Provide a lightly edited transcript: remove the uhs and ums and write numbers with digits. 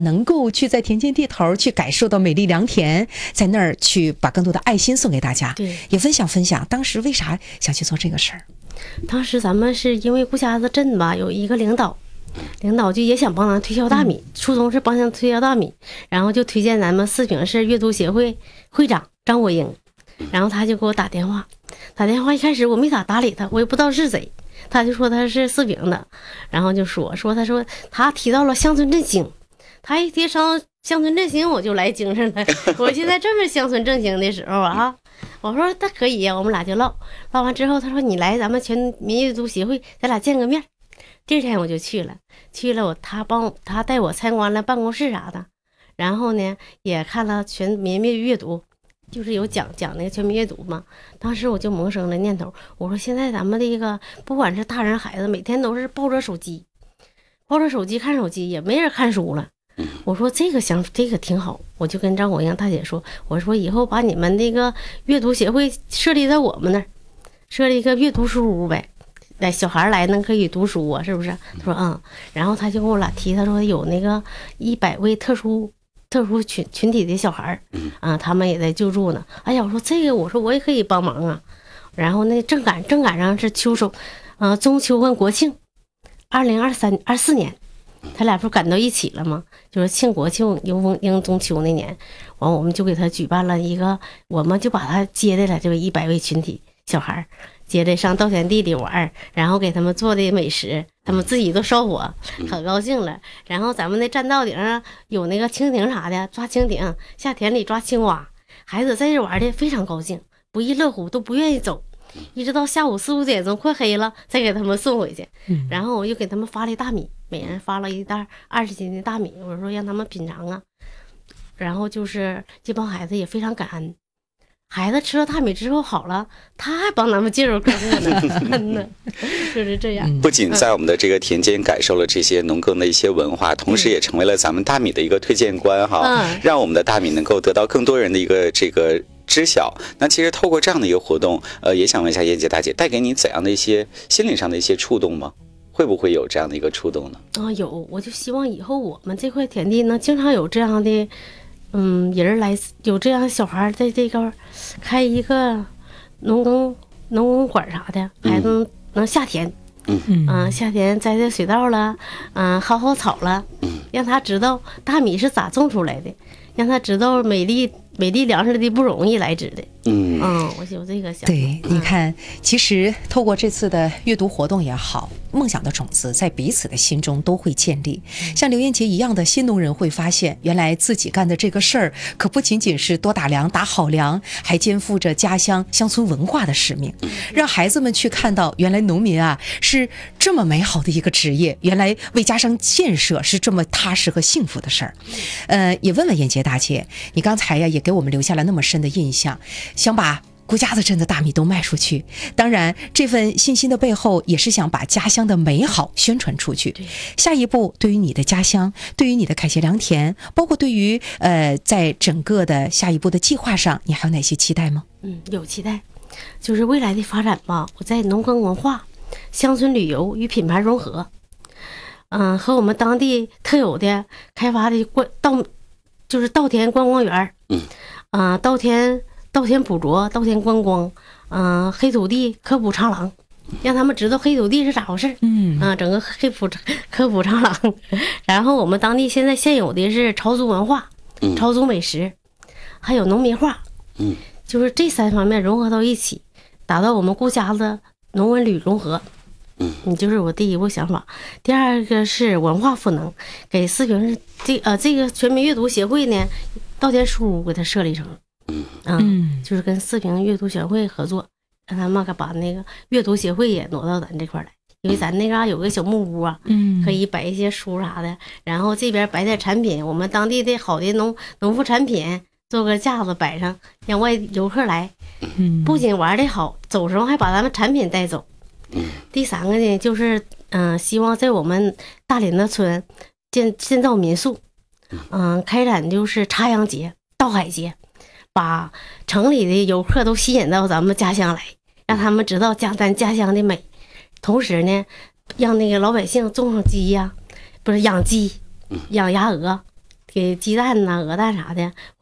能够去在田间地头去感受到美丽良田，在那儿去把更多的爱心送给大家。 对， 也分享分享当时为啥想去做这个事儿。 当时咱们是因为顾家子镇吧有一个领导就也想帮咱推销大米，初衷是帮咱推销大米，然后就推荐咱们四平市阅读协会会长张国英，然后他就给我打电话，一开始我没咋搭理他，我也不知道是谁，他就说他是四平的，然后就说他提到了乡村振兴，他一提上乡村振兴我就来精神了，我现在正是乡村振兴的时候啊，我说那可以呀，我们俩就唠完之后，他说你来咱们全民阅读协会，咱俩见个面。第二天我就去了，他带我参观了办公室啥的，然后呢也看了全民阅读，就是有讲那个全民阅读嘛。当时我就萌生了念头，我说现在咱们这个不管是大人孩子，每天都是抱着手机看手机，也没人看书了。我说这个挺好，我就跟张国英大姐说，我说以后把你们那个阅读协会设立在我们那儿，设立一个阅读书屋呗，来小孩来能可以读书啊，是不是？他说然后他就跟我俩提，他说有那个100位特殊群体的小孩他们也在救助呢。哎呀，我说这个，我说我也可以帮忙啊。然后那正赶上是中秋跟国庆，2024年。他俩不赶到一起了吗？就是庆国庆迎中秋那年，完我们就给他举办了一个，我们就把他接来了，这个100位群体小孩接来上稻田地里玩，然后给他们做的美食，他们自己都烧火，可高兴了。然后咱们那栈道顶上有那个蜻蜓啥的，抓蜻蜓，下田里抓青蛙，孩子在这玩的非常高兴，不亦乐乎，都不愿意走。一直到下午4、5点钟快黑了再给他们送回去，然后我又给他们发了大米，每人发了一袋20斤的大米，我说让他们品尝啊。然后就是这帮孩子也非常感恩，孩子吃了大米之后好了，他还帮咱们介绍客户呢，就是这样。 不仅在我们的这个田间感受了这些农耕的一些文化，同时也成为了咱们大米的一个推荐官哈，让我们的大米能够得到更多人的一个这个知晓。那其实透过这样的一个活动，也想问一下燕姐大姐，带给你怎样的一些心理上的一些触动吗？会不会有这样的一个触动呢？ 有，我就希望以后我们这块田地呢，经常有这样的人来，有这样的小孩在这块开一个农耕馆啥的，孩子能下田，下田栽在水稻了，薅草了，让他知道大米是咋种出来的，让他知道美丽粮食的不容易来之的。我有这个想法。 对，你看，其实透过这次的阅读活动也好，梦想的种子在彼此的心中都会建立。像刘燕杰一样的新农人会发现，原来自己干的这个事儿，可不仅仅是多打粮、打好粮，还肩负着家乡乡村文化的使命，让孩子们去看到，原来农民啊是这么美好的一个职业，原来为家乡建设是这么踏实和幸福的事儿。也问问燕杰大姐，你刚才呀也给我们留下了那么深的印象，想把顾家子镇的大米都卖出去，当然这份信心的背后也是想把家乡的美好宣传出去。下一步对于你的家乡，对于你的凯协良田，包括对于在整个的下一步的计划上，你还有哪些期待吗？ 有期待，就是未来的发展吧，我在农耕文化、乡村旅游与品牌融合，和我们当地特有的开发的就是稻田观光园，稻田捕捉、稻田观光，黑土地科普长廊，让他们知道黑土地是咋回事。整个科普长廊。然后我们当地现有的是潮族文化、潮族美食，还有农民化，就是这3方面融合到一起，达到我们顾家的农文旅融合。就是我第一步想法。第二个是文化赋能，给四平市这个全民阅读协会呢，稻田书屋给它设立成。就是跟四平阅读协会合作，让他们把那个阅读协会也挪到咱这块来，因为咱那嘎有个小木屋啊，可以摆一些书啥的，然后这边摆点产品，我们当地的好的农副产品，做个架子摆上，让外游客来，不仅玩的好，走时候还把咱们产品带走。第3个呢，就是希望在我们大林子村建造民宿，开展就是插秧节、稻海节。把城里的游客都吸引到咱们家乡来，让他们知道咱家乡的美，同时呢，让那个老百姓种上鸡呀，不是养鸡、养鸭鹅， 给鸡蛋呐、鹅蛋啥的。